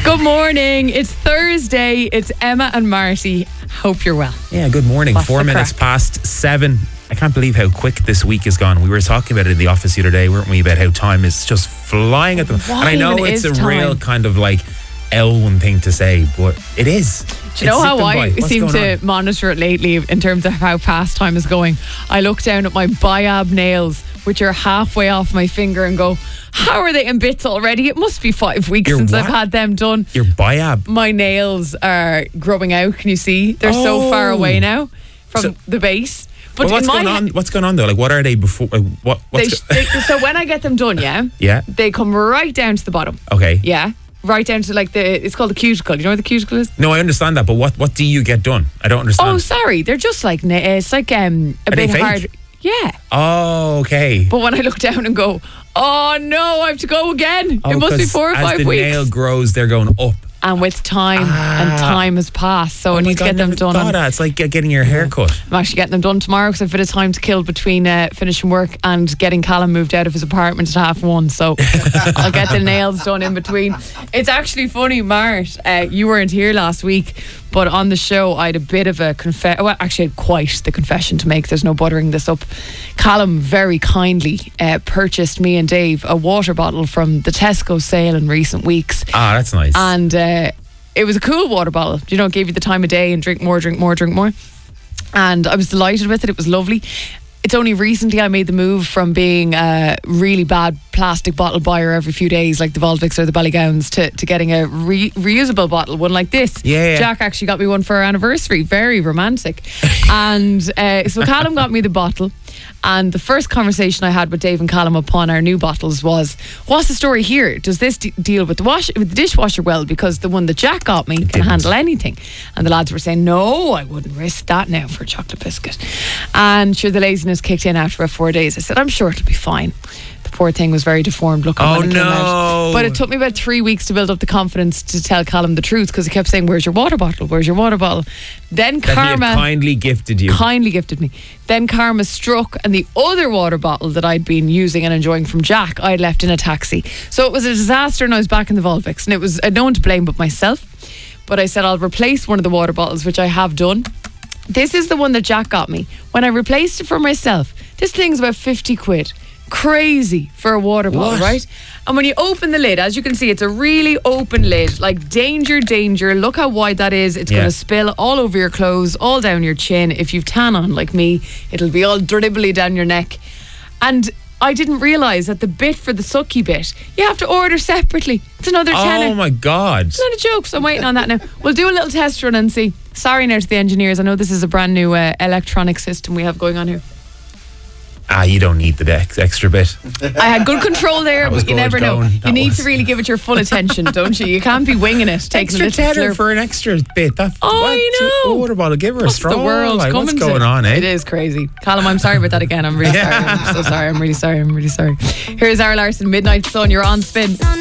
Good morning. It's Thursday. It's Emma and Marty. Hope you're well. Yeah, good morning. What's 4 the minutes crack? past 7. I can't believe how quick this week has gone. We were talking about it in the office the other day, weren't we, about how time is just flying at the moment. And I know even it's is a real time? kind of like Elwyn thing to say, but it is. Do you know It's how zipping I by. What's seem going to on? monitor it lately in terms of how fast time is going? I look down at my biab nails, which are halfway off my finger, and go, how are they in bits already? It must be 5 weeks Your since I've what? had them done. Your biab. My nails are growing out. Can you see? They're so far Oh. away now from So- the base. But Well, what's in my going on? What's going on though? Like, what are they before? so when I get them done, Yeah. they come right down to the bottom. Okay. Yeah. Right down to it's called the cuticle. You know what the cuticle is? No, I understand that, but what do you get done? I don't understand. Oh, sorry. They're just like, it's like a they bit fake? hard. Yeah. Oh, okay. But when I look down and go, oh no, I have to go again. It must be 4 or 5 as the weeks. nail grows, they're going up. And with time, and time has passed. So I Oh my need to God, get them never done. thought of it. It's like getting your hair cut. I'm actually getting them done tomorrow because I've a bit of time to kill between finishing work and getting Callum moved out of his apartment at 1:30. So I'll get the nails done in between. It's actually funny, Mart. You weren't here last week, but on the show I had a bit of a well, actually I had quite the confession to make. There's no buttering this up. Callum very kindly purchased me and Dave a water bottle from the Tesco sale in recent weeks. Ah, that's nice. And it was a cool water bottle. You know, it gave you the time of day and drink more. And I was delighted with it. It was lovely. It's only recently I made the move from being a really bad plastic bottle buyer every few days, like the Volvics or the Ballygowns, to getting a reusable bottle, one like this. Yeah. Jack actually got me one for our anniversary. Very romantic. And so Callum got me the bottle. And the first conversation I had with Dave and Callum upon our new bottles was, what's the story here? Does this deal with the dishwasher well? Because the one that Jack got me can handle anything. And the lads were saying, no, I wouldn't risk that now for a chocolate biscuit. And sure, the laziness kicked in after about 4 days. I said, I'm sure it'll be fine. The poor thing was very deformed looking when it came out. But it took me about 3 weeks to build up the confidence to tell Callum the truth, because he kept saying, where's your water bottle? Where's your water bottle? Then that Karma he had kindly gifted me. Then Karma struck, and the other water bottle that I'd been using and enjoying from Jack, I'd left in a taxi. So it was a disaster, and I was back in the Volvics, and it was no one to blame but myself. But I said I'll replace one of the water bottles, which I have done. This is the one that Jack got me. When I replaced it for myself, this thing's about 50 quid. Crazy for a water bottle, What? right? And when you open the lid, as you can see, it's a really open lid. Like, danger. Look how wide that is. It's going to spill all over your clothes, all down your chin. If you've tan on like me, it'll be all dribbly down your neck. And I didn't realise that the bit for the sucky bit, you have to order separately. It's another tenner. Oh my God. It's not a joke, so I'm waiting on that now. We'll do a little test run and see. Sorry now to the engineers. I know this is a brand new electronic system we have going on here. You don't need the extra bit. I had good control there, was but you good never know. going. You That need was. to really give it your full attention, don't you? You can't be winging it, taking Extra a little tenner slurp. for an extra bit. I know. Water bottle. Give her What's a straw. the world Like, coming what's going to? on, eh? It is crazy. Callum, I'm sorry about that again. I'm really sorry. I'm so sorry. I'm really sorry. Here's Ara Larson, Midnight Sun. You're on Spin.